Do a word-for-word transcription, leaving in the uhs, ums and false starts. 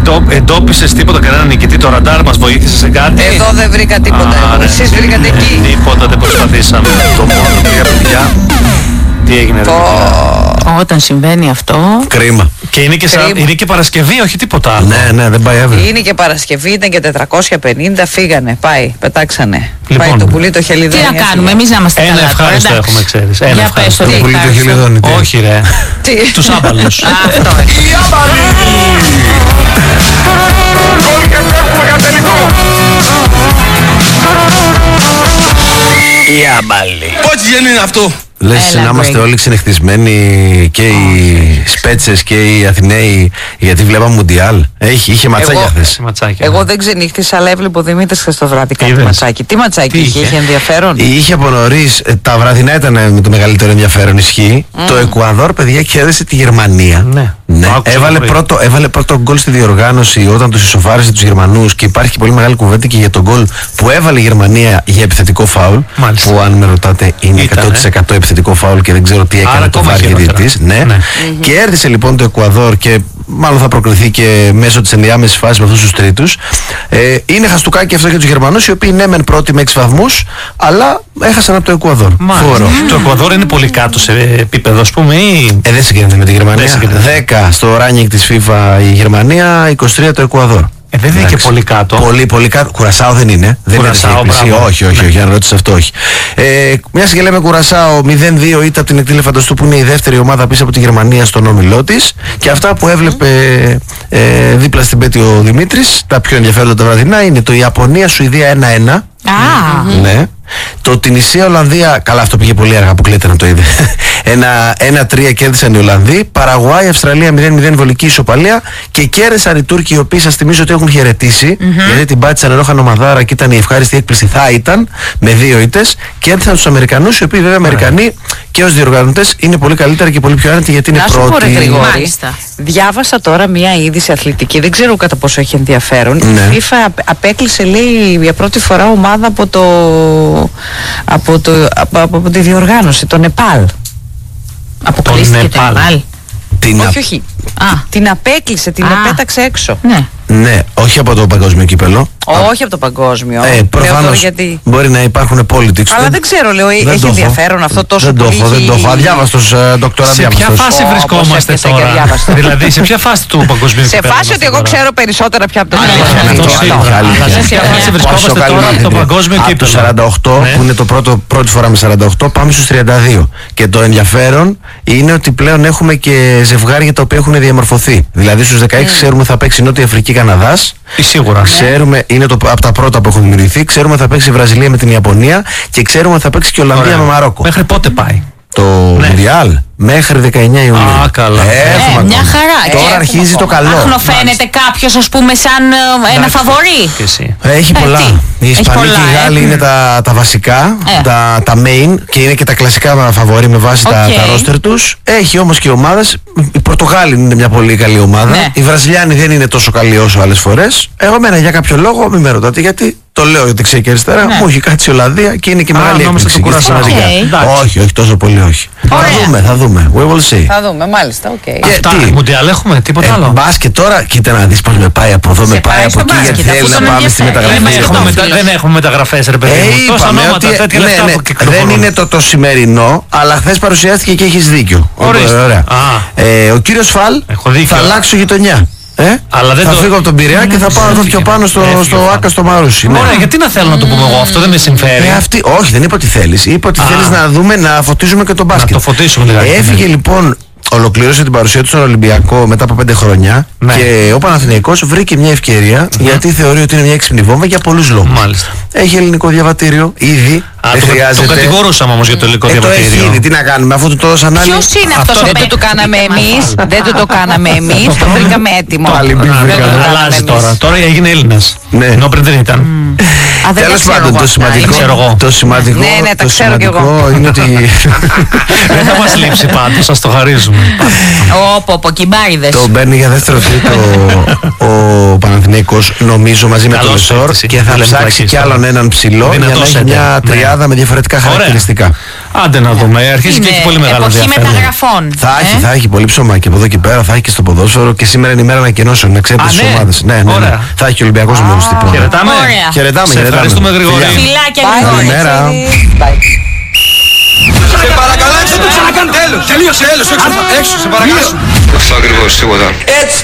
εντόπισες τίποτα, κανένα νικητή? Το ραντάρ μας βοήθησε σε κάτι? Εδώ δεν βρήκα τίποτα. Α, Εσείς βρήκατε εκεί. Τίποτα, δεν προσπαθήσαμε. Το μόνο που πήγα, παιδιά. Τι έγινε? Το... Όταν συμβαίνει αυτό. Κρίμα. Και είναι και, σα... είναι και Παρασκευή, όχι τίποτα άλλο. Ναι, ναι, δεν πάει αύριο. Είναι και Παρασκευή, ήταν και τετρακόσια πενήντα, φύγανε. Πάει, πετάξανε. Λοιπόν, πάει το πουλί το χελιδόνι. Τι να κάνουμε, εμείς να είμαστε ένα καλά. Ευχάριστο τώρα, έχουμε, ξέρεις. Ένα για ευχάριστο. πες Το πουλί το χελιδόνι. Όχι, ρε. Τους άμπαλους. Αυτό. Οι άμπαλοι! Γκολ και πέφτουμε για τελικό. Οι άμπαλοι. Πότσι γέννη είναι αυτό? Λες Έλα, να είμαστε break. όλοι ξενυχτισμένοι και οι Σπέτσες και οι Αθηναίοι γιατί βλέπαμε Μουντιάλ. Έχει, είχε ματσάκια Εγώ- χθες. Ματσάκια. Εγώ δεν ξενύχτησα, αλλά έβλεπε ο Δημήτρης χθες το βράδυ κάτι Είδες? ματσάκι. Τι ματσάκι Τι είχε, είχε? είχε ενδιαφέρον? Είχε από νωρίς, ε, τα βραδινά ήταν με το μεγαλύτερο ενδιαφέρον, ισχύει. Το Εκουαδόρ, παιδιά, κέρδισε τη Γερμανία. Ναι. Ναι. Το άκουσα Έβαλε, το πρωί. πρώτο, έβαλε πρώτο γκολ στη διοργάνωση όταν τους ισοφάρισε τους Γερμανούς και υπάρχει και πολύ μεγάλη κουβέντα και για τον γκολ που έβαλε η Γερμανία για επιθετικό φάουλ. Μάλιστα. Που αν με ρωτάτε είναι Ήτανε. εκατό τοις εκατό επιθετικό φάουλ και δεν ξέρω τι Άρα έκανε το ακόμα βάρ χειρότερα. διαιτητής. Ναι. Ναι. Κέρδισε λοιπόν το Εκουαδόρ και μάλλον θα προκριθεί και μέσω της ενδιάμεσης φάσης με αυτούς τους τρίτους. Ε, είναι χαστούκάκι αυτό για τους Γερμανούς, οι οποίοι ναι μεν πρώτοι με έξι βαθμούς, αλλά έχασαν από το Εκουαδόρ. Φοβερό. Το Εκουαδόρ είναι πολύ κάτω σε επίπεδο, ας πούμε, ή... Ε, δεν συγκρίνεται με τη Δεν Γερμανία. συγκρίνεται. δέκα στο ranking της FIFA η Γερμανία, είκοσι τρία το Εκουαδόρ. Ε, δεν είναι και Εντάξει. πολύ κάτω. Πολύ, πολύ κάτω. Κουρασάο δεν είναι. Δεν Κουρασάο, είναι τέτοια μπράβο. όχι, όχι, όχι, αν ρώτησε αυτό, όχι. Ε, μια και λέμε Κουρασάο μηδέν δύο ήττα από την Εκτήλε Φανταστού που είναι η δεύτερη ομάδα πίσω από τη Γερμανία στον όμιλό της. Και αυτά που έβλεπε ε, δίπλα στην πέτη ο Δημήτρης, τα πιο ενδιαφέροντα τα βραδινά είναι το Ιαπωνία-Σουηδία ένα ένα. Α, Ναι. Το Τινησία Ολλανδία, καλά αυτό πήγε πολύ αργά που κλαίτε να το είδε. Ένα, ένα τρία κέρδισαν οι Ολλανδοί. Παραγουάη, Αυστραλία μηδέν μηδέν βολική ισοπαλία. Και κέρδισαν οι Τούρκοι, οι οποίοι σας θυμίζω ότι έχουν χαιρετήσει. Γιατί την πάτησαν ενώ είχαν ομαδάρα και ήταν η ευχάριστη έκπληξη. Θα ήταν με δύο ήττες. Κέρδισαν τους Αμερικανούς, οι οποίοι βέβαια Αμερικανοί και ως διοργανωτές είναι πολύ καλύτερα και πολύ πιο άνετοι γιατί είναι Να σου πω, ρε πρώτοι. Γρηγόρη, Μάλιστα. διάβασα τώρα μια είδηση αθλητική, δεν ξέρω κατά πόσο έχει ενδιαφέρον. Ναι. Η FIFA απ- απέκλεισε, λέει, για πρώτη φορά ομάδα από, το, από, το, από, από τη διοργάνωση, το Νεπάλ. αποκλείστηκε το Νεπάλ. Νεπάλ. Την Όχι, όχι. Α. Την απέκλεισε, την Α. επέταξε έξω. Ναι. Ναι, όχι από το παγκόσμιο κύπελο. Όχι από το παγκόσμιο. Ε, Λέω τώρα προφανώς γιατί... μπορεί να υπάρχουν politics. Αλλά δεν ξέρω, λέω, δεν έχει το έχω. ενδιαφέρον αυτό τόσο δεν πολύ. Το έχω, δεν το έχω. έχει- Αδιάβαστος, ε, δοκτορά, Σε ποια αδιάβαστος. φάση Ω, βρισκόμαστε πώς έπιασα και τώρα? αδιάβαστο. Δηλαδή, σε ποια φάση του παγκοσμίου Σε κυπέλλου φάση είμαστε ότι εγώ τώρα? ξέρω περισσότερα πια από το Αλήθεια, Νεπάλ. αυτό αλήθεια, σίγουρα. αλήθεια. Αλλά σε ποια φάση Πόσο βρισκόμαστε καλή τώρα από το μαθητεία. παγκόσμιο Από το κύπελλο? σαράντα οκτώ Ναι. που είναι το πρώτο, πρώτη φορά με σαράντα οκτώ πάμε στους τριάντα δύο. Και το ενδιαφέρον είναι ότι πλέον έχουμε και ζευγάρια τα οποία έχουν διαμορφωθεί. Δηλαδή στους δεκαέξι ξέρουμε θα παίξει Νότια Αφρική Καναδάς. Ή σίγουρα. Ξέρουμε, είναι το, από τα πρώτα που έχουν δημιουργηθεί. Ξέρουμε θα παίξει η Βραζιλία με την Ιαπωνία και ξέρουμε θα παίξει και η Ολλανδία Ωραία. με Μαρόκο. Μέχρι πότε πάει? Το Μουντιάλ μέχρι δεκαεννιά Ιουνίου. Α, καλά. Έχουμε Ε, μια ακόμα. χαρά. Τώρα Ε, αρχίζει το καλό. Αχνοφαίνεται κάποιος, ας πούμε, σαν ε, ένα Εντάξει. φαβορί. Και εσύ. Έχει Ε, πολλά. τι? Οι Έχει Ισπανοί πολλά, και οι ε. Γάλλοι είναι τα, τα βασικά, Ε. τα, τα main και είναι και τα κλασικά φαβορί με βάση τα, Οκ. τα ρόστερ τους. Έχει όμως και ομάδες. Οι Πορτογάλοι είναι μια πολύ καλή ομάδα. Ναι. Οι Βραζιλιάνοι δεν είναι τόσο καλοί όσο άλλες φορές. Εγώ εμένα για κάποιο λόγο, μην με ρωτάτε γιατί. Το λέω για δεξιά και αριστερά. Ναι. Μου έχει κάτσει η Ολλανδία και είναι και Α, μεγάλη νόμιζα έκπληξη. το και Κουρασάο. σημαντικά. Οκ. Εντάξει. Όχι, όχι τόσο πολύ, όχι. Ωραία. Θα δούμε, θα δούμε. We will see. Θα δούμε, μάλιστα, οκ. Και Αυτά, τι? Μουντιάλ έχουμε, τίποτα Ε, άλλο. μπάσκετ τώρα, κοίτα να δεις πως με πάει από εδώ, Σε με πάει πάει από στο εκεί, γιατί μπάσκετ, θέλει αφού να τον πάμε στην ενδιαφέρει. Δεν μεταγραφή. έχουμε, το μετα... φίλος. δεν έχουμε μεταγραφές, ρε παιδί Ε, μου. Τόσα είπαμε ονόματα, ότι τέτοια ναι, λεφτά ναι, που κυκλοφορούν. δεν είναι το, το σημερινό, αλλά χθες παρουσιάστηκε και έχεις δίκιο. Ορίστε. Ωραία. Α. Ε, ο κύριος Φαλ Έχω δίκιο. θα αλλάξω γειτονιά. Ε? Αλλά δεν θα το- φύγω από τον Πειραιά και θα πάω εδώ πιο πάνω στο, Έφυγε, στο έφυγε. Άκα στο Μαρούσι. Ναι. Ωραία, γιατί να θέλω να το πούμε εγώ, αυτό δεν με συμφέρει. Ε, αυτή, όχι, δεν είπα ότι θέλεις. Είπα ότι Α. θέλεις να δούμε, να φωτίζουμε και τον μπάσκετ. το φωτίσουμε λιγάκι, Έφυγε ναι. λοιπόν, ολοκλήρωσε την παρουσία του στον Ολυμπιακό μετά από πέντε χρόνια Ναι. και ο Παναθηναϊκός βρήκε μια ευκαιρία γιατί θεωρεί ότι είναι μια έξυπνη βόμβα για πολλούς λόγους. Μάλιστα. Έχει ελληνικό διαβατήριο ήδη. Α, δεν το, χρειάζεται. το κατηγορούσαμε όμως για το υλικό Ε, το έχει διαβατήριο. ήδη. Τι να κάνουμε, αφού του το έδωσαν άλλοι. Ποιος είναι Αυτό αυτός ο Δεν του το παίκτης? κάναμε Πείτε μας. εμείς, δεν του το κάναμε εμείς, το βρήκαμε έτοιμο. Πάλι μπιφ Δεν βρήκαμε. του το κάναμε Αλλάζει εμείς. τώρα. Τώρα έγινε Έλληνας. Ναι. Ενώ πριν δεν ήταν. Α, δεν τα Τέλος ξέρω πάντων, εγώ το αυτά. σημαντικό, Δεν ξέρω εγώ. το σημαντικό, Ναι, ναι, τα το ξέρω κι εγώ. σημαντικό είναι ότι Δεν θα μας λείψει πάντως, σας το χαρίζουμε. Όπο, όπο, κυμπάριδες. το μπαίνει για δεύτερο τρίτο ο Παναθηναϊκός νομίζω μαζί με τον Καλώς Λεσόρ έτσι. και θα Λέμε ψάξει πλακίες κι τώρα. άλλον έναν ψηλό για να Δυνατός έχει έντερ. μια Ναι. τριάδα με διαφορετικά Ωραία. χαρακτηριστικά. Άντε να δούμε. Αρχίζει και έχει πολύ μεγάλο εποχή ενδιαφέρον. μεταγραφών. Θα έχει, ε? θα έχει πολύ ψωμάκι από εδώ και πέρα, θα έχει και στο ποδόσφαιρο και σήμερα είναι η μέρα ανακοινώσεων. Να ξέρετε Α, τις ναι. ομάδες. Ναι, ναι, ναι. Ωραία. Θα έχει ο Ολυμπιακός μέρος στην πρώτη. Χαιρετάμε. Ωραία. Χαιρετάμε, Σε χαιρετάμε. ευχαριστούμε, Γρηγόρη. Φιλιά. Φιλάκια, Bye. Γρηγόρη. Καλημέρα. Bye. Σε παρακαλώ, έξω το ξανακάνω. Τέλος, τελείωσε, έλος, έξω, έξω, σε παρακαλώ. Αυτό ακριβώς, τίποτα. Έτσι.